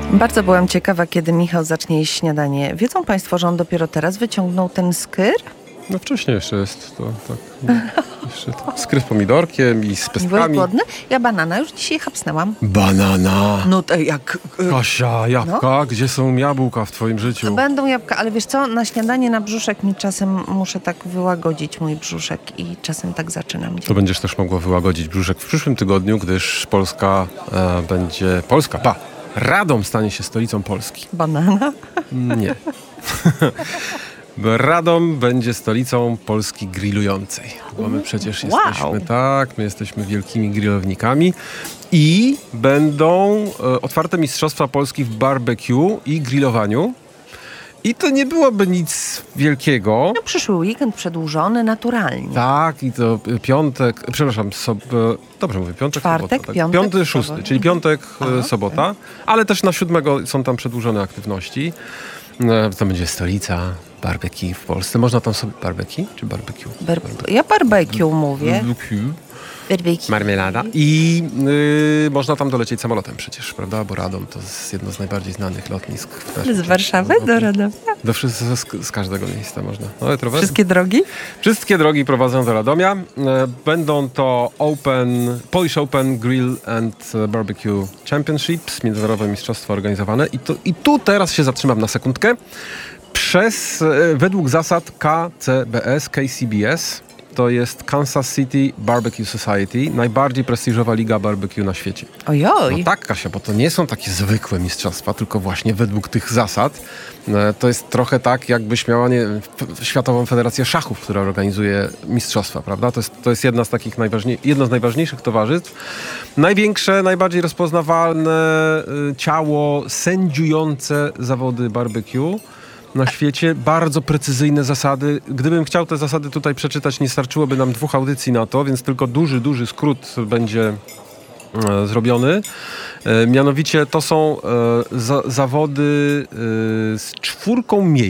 Bardzo byłam ciekawa, kiedy Michał zacznie jeść śniadanie. Wiedzą Państwo, że on dopiero teraz wyciągnął ten skyr? No wcześniej jeszcze jest to tak. Jeszcze skryt z pomidorkiem i z Nie byłeś pestkami. głodny? Ja banana już dzisiaj chapsnęłam. Banana! No to jak... Kasia, jabłka? Gdzie są jabłka w twoim życiu? Będą jabłka, ale wiesz co, na śniadanie, na brzuszek mi czasem muszę tak wyłagodzić mój brzuszek i czasem tak zaczynam To dzień. będziesz też mogła wyłagodzić brzuszek w przyszłym tygodniu, gdyż Polska będzie... Radom stanie się stolicą Polski. Banana? Nie. Radom będzie stolicą Polski grillującej. Bo my przecież jesteśmy, my jesteśmy wielkimi grillownikami. I będą otwarte Mistrzostwa Polski w barbecue i grillowaniu. I to nie byłoby nic wielkiego. No przyszły weekend przedłużony naturalnie. Tak, i to piątek, dobrze mówię, piątek, Czwartek, sobota. Tak. piątek, Piąty, szósty, sobota. czyli piątek, sobota. Ale też na 7 są tam przedłużone aktywności. To będzie stolica barbecue w Polsce. Można tam sobie barbecue czy barbecue? Ja barbecue mówię. Barbecue. Barbecue. Marmelada. I można tam dolecieć samolotem przecież, prawda? Bo Radom to jest jedno z najbardziej znanych lotnisk. Z Warszawy do Radomia? Z każdego miejsca można. Nawet rower. Wszystkie drogi? Wszystkie drogi prowadzą do Radomia. Będą to Polish Open Grill and Barbecue Championships, międzynarodowe mistrzostwa organizowane. I tu teraz się zatrzymam na sekundkę. Według zasad KCBS, to jest Kansas City Barbecue Society, najbardziej prestiżowa liga barbecue na świecie. Ojoj. No tak, Kasia, bo to nie są takie zwykłe mistrzostwa, tylko właśnie według tych zasad. To jest trochę tak, jakbyś miała Światową Federację Szachów, która organizuje mistrzostwa, prawda? To jest jedno z najważniejszych towarzystw. Największe, najbardziej rozpoznawalne ciało sędziujące zawody barbecue na świecie. Bardzo precyzyjne zasady. Gdybym chciał te zasady tutaj przeczytać, nie starczyłoby nam 2 audycji na to, więc tylko duży skrót będzie zrobiony. Mianowicie to są zawody z 4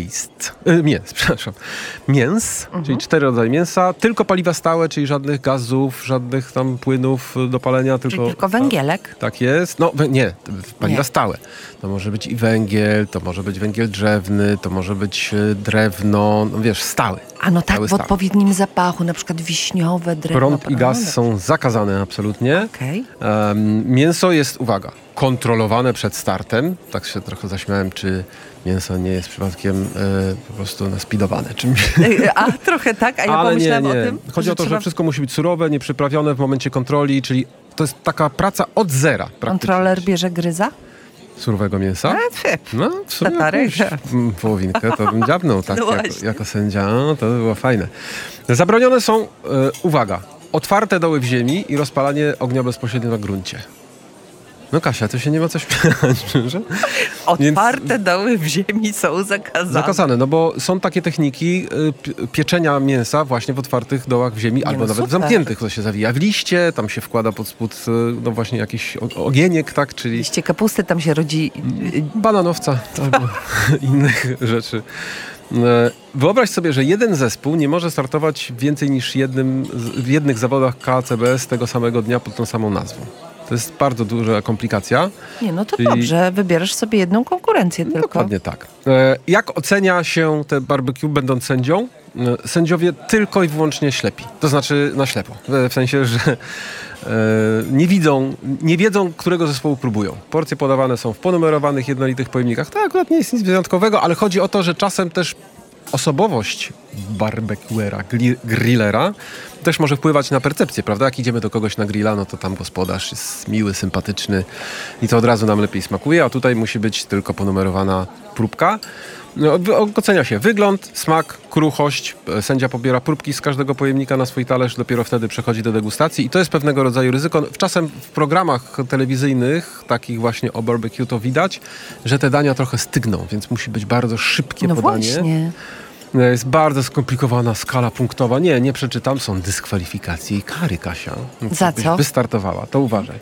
mięs, czyli 4 rodzaje mięsa, tylko paliwa stałe, czyli żadnych gazów, żadnych tam płynów do palenia, Tylko węgielek? Tak jest. No nie, paliwa stałe. To może być i węgiel, to może być węgiel drzewny, to może być drewno, no wiesz, stały. A no tak, w odpowiednim zapachu, na przykład wiśniowe drewno. Prąd i gaz są zakazane absolutnie. Okej. Mięso jest, uwaga, kontrolowane przed startem. Tak się trochę zaśmiałem, czy mięso nie jest przypadkiem po prostu naspidowane czymś. A trochę tak, a ja Ale pomyślałam nie. o tym, Chodzi o to, że wszystko musi być surowe, nieprzyprawione w momencie kontroli, czyli to jest taka praca od zera praktycznie. Kontroler bierze gryza? Surowego mięsa? No, w sumie Tatarek. jakąś połowinkę to bym dziabnął tak, No jako sędzia. No, to by było fajne. Zabronione są, uwaga, otwarte doły w ziemi i rozpalanie ognia bezpośrednio na gruncie. No Kasia, to się nie ma co śmiać, że? Otwarte doły w ziemi są zakazane. Zakazane, no bo są takie techniki pieczenia mięsa właśnie w otwartych dołach w ziemi, albo nawet w zamkniętych, to się zawija w liście, tam się wkłada pod spód no właśnie jakiś ogieniek, tak, czyli... Liście kapusty, tam się rodzi... Bananowca albo innych rzeczy. Wyobraź sobie, że jeden zespół nie może startować więcej niż w jednych zawodach KCBS tego samego dnia pod tą samą nazwą. To jest bardzo duża komplikacja. Nie, no to dobrze, wybierasz sobie jedną konkurencję tylko. Dokładnie tak. Jak ocenia się te barbecue będąc sędzią? Sędziowie tylko i wyłącznie ślepi. To znaczy na ślepo. W sensie, że nie wiedzą, którego zespołu próbują. Porcje podawane są w ponumerowanych, jednolitych pojemnikach. To akurat nie jest nic wyjątkowego, ale chodzi o to, że czasem też osobowość barbecuera, grillera też może wpływać na percepcję, prawda? Jak idziemy do kogoś na grilla, no to tam gospodarz jest miły, sympatyczny i to od razu nam lepiej smakuje, a tutaj musi być tylko ponumerowana próbka. No, ocenia się wygląd, smak, kruchość. Sędzia pobiera próbki z każdego pojemnika na swój talerz, dopiero wtedy przechodzi do degustacji i to jest pewnego rodzaju ryzyko. Czasem w programach telewizyjnych, takich właśnie o barbecue, to widać, że te dania trochę stygną, więc musi być bardzo szybkie podanie. Właśnie. Jest bardzo skomplikowana skala punktowa. Nie przeczytam. Są dyskwalifikacje i kary, Kasia. Za co? Wystartowała, to uważaj.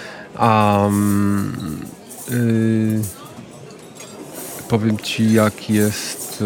Powiem ci, jak jest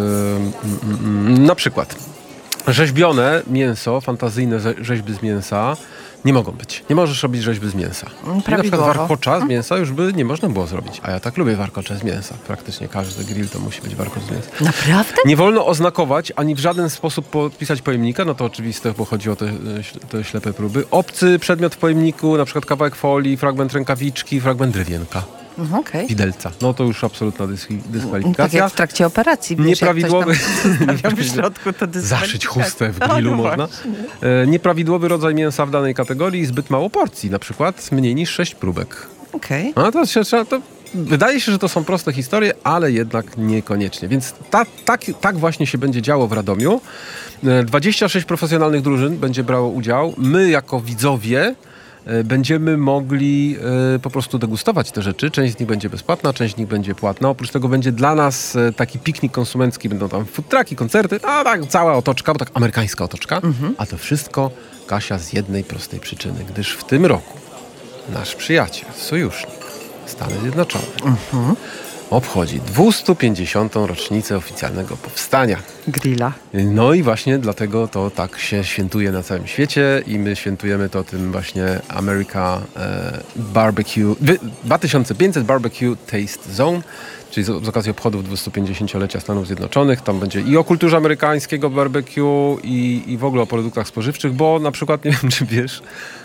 na przykład rzeźbione mięso, fantazyjne rzeźby z mięsa Nie mogą być. Nie możesz robić rzeźby z mięsa. Czyli na przykład Prawidłowo. warkocza z mięsa już by nie można było zrobić. A ja tak lubię warkocze z mięsa. Praktycznie każdy grill to musi być warkocz z mięsa. Naprawdę? Nie wolno oznakować, ani w żaden sposób podpisać pojemnika, no to oczywiste, bo chodzi o te ślepe próby. Obcy przedmiot w pojemniku, na przykład kawałek folii, fragment rękawiczki, fragment drewienka, Okej. widelca. No to już absolutna Tak dyskwalifikacja. jak w trakcie operacji. Wiesz, Nieprawidłowy... Jak ktoś tam w środku, to Zaszyć chustę w No, grillu no można. właśnie. Nieprawidłowy rodzaj mięsa w danej kategorii i zbyt mało porcji, na przykład mniej niż 6 próbek. Okej. No to się trzeba... Wydaje się, że to są proste historie, ale jednak niekoniecznie. Więc tak właśnie się będzie działo w Radomiu. 26 profesjonalnych drużyn będzie brało udział. My jako widzowie będziemy mogli po prostu degustować te rzeczy. Część z nich będzie bezpłatna, część z nich będzie płatna. Oprócz tego będzie dla nas taki piknik konsumencki. Będą tam food trucki, koncerty, a tak cała otoczka, bo tak amerykańska otoczka. A to wszystko, Kasia, z jednej prostej przyczyny. Gdyż w tym roku nasz przyjaciel, sojusznik, Stany Zjednoczone, obchodzi 250. rocznicę oficjalnego powstania. Grilla. No i właśnie dlatego to tak się świętuje na całym świecie i my świętujemy to tym właśnie America Barbecue 2500 Barbecue Taste Zone, czyli z okazji obchodów 250-lecia Stanów Zjednoczonych. Tam będzie i o kulturze amerykańskiego barbecue i w ogóle o produktach spożywczych, bo na przykład, nie wiem czy wiesz,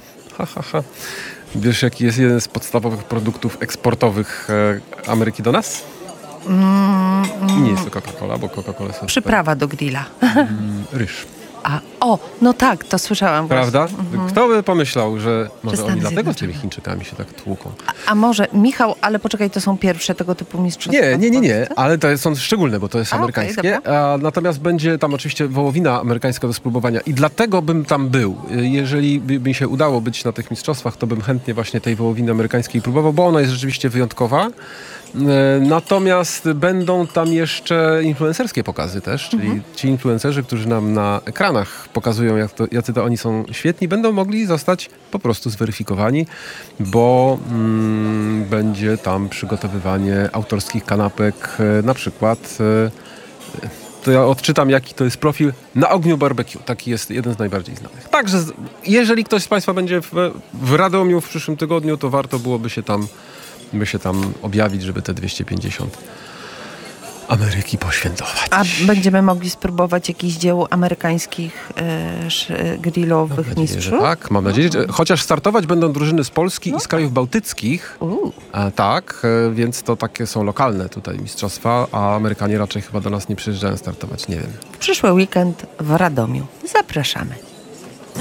wiesz jaki jest jeden z podstawowych produktów eksportowych Ameryki do nas? Nie jest to Coca-Cola, bo Coca-Cola jest Przyprawa do grilla. ryż. No tak, to słyszałam Prawda? właśnie. Kto by pomyślał, że może Stany oni dlatego z tymi Zjednoczone. Chińczykami się tak tłuką? A może, Michał, ale poczekaj, to są pierwsze tego typu mistrzostwa? Nie, ale to są szczególne, bo to jest A, okej, amerykańskie. dobra. Natomiast będzie tam oczywiście wołowina amerykańska do spróbowania i dlatego bym tam był. Jeżeli by mi się udało być na tych mistrzostwach, to bym chętnie właśnie tej wołowiny amerykańskiej próbował, bo ona jest rzeczywiście wyjątkowa. Natomiast będą tam jeszcze influencerskie pokazy też, czyli ci influencerzy, którzy nam na ekranach pokazują, jacy to oni są świetni, będą mogli zostać po prostu zweryfikowani, bo będzie tam przygotowywanie autorskich kanapek, na przykład to ja odczytam, jaki to jest profil na ogniu barbecue. Taki jest jeden z najbardziej znanych. Także jeżeli ktoś z Państwa będzie w Radomiu w przyszłym tygodniu, to warto byłoby się tam objawić, żeby te 250 Ameryki poświętować. A będziemy mogli spróbować jakichś dzieł amerykańskich grillowych Mam nadzieję, że mistrzów? tak. Mam nadzieję, że chociaż startować będą drużyny z Polski i z krajów bałtyckich. Tak, więc to takie są lokalne tutaj mistrzostwa, a Amerykanie raczej chyba do nas nie przyjeżdżają startować, nie wiem. W przyszły weekend w Radomiu. Zapraszamy.